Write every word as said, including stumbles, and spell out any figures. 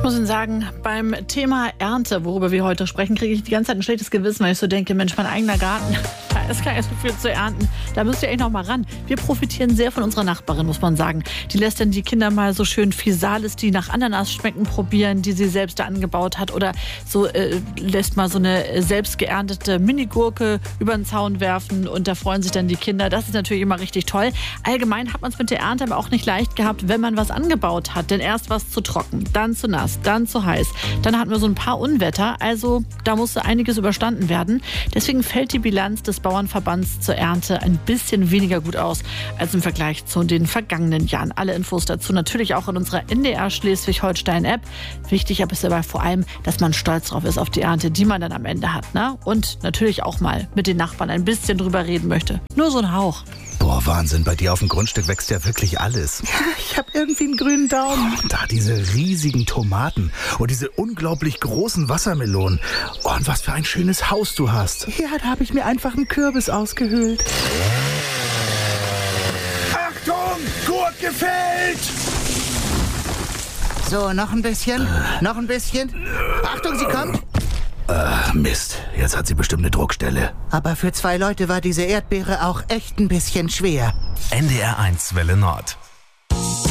Ich muss Ihnen sagen, beim Thema Ernte, worüber wir heute sprechen, kriege ich die ganze Zeit ein schlechtes Gewissen, weil ich so denke, Mensch, mein eigener Garten, da ist gar nicht so viel zu ernten. Da müsst ihr echt noch mal ran. Wir profitieren sehr von unserer Nachbarin, muss man sagen. Die lässt dann die Kinder mal so schön Physalis, die nach Ananas schmecken, probieren, die sie selbst da angebaut hat. Oder so äh, lässt mal so eine selbst geerntete Minigurke über den Zaun werfen und da freuen sich dann die Kinder. Das ist natürlich immer richtig toll. Allgemein hat man es mit der Ernte aber auch nicht leicht gehabt, wenn man was angebaut hat. Denn erst war es zu trocken, dann zu nass, dann zu heiß. Dann hatten wir so ein paar Unwetter. Also da musste einiges überstanden werden. Deswegen fällt die Bilanz des Bauernverbands zur Ernte ein bisschen weniger gut aus als im Vergleich zu den vergangenen Jahren. Alle Infos dazu natürlich auch in unserer N D R Schleswig-Holstein-App. Wichtig aber ist dabei vor allem, dass man stolz drauf ist auf die Ernte, die man dann am Ende hat. Ne? Und natürlich auch mal mit den Nachbarn ein bisschen drüber reden möchte. Nur so ein Hauch. Boah, Wahnsinn, bei dir auf dem Grundstück wächst ja wirklich alles. Ja, ich habe irgendwie einen grünen Daumen. Und da diese riesigen Tomaten und diese unglaublich großen Wassermelonen. Oh, und was für ein schönes Haus du hast. Ja, da habe ich mir einfach einen Kürbis ausgehöhlt. Achtung, Gurt gefällt! So, noch ein bisschen, noch ein bisschen. Achtung, sie kommt. Äh, Mist, jetzt hat sie bestimmt eine Druckstelle. Aber für zwei Leute war diese Erdbeere auch echt ein bisschen schwer. N D R eins Welle Nord.